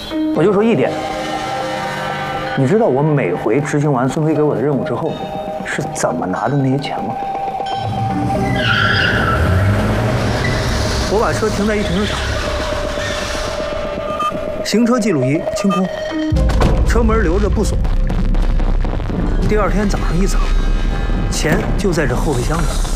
我就说一点，你知道我每回执行完孙飞给我的任务之后，是怎么拿的那些钱吗？我把车停在一停车场，行车记录仪清空，车门留着不锁。第二天早上一早，钱就在这后备箱里。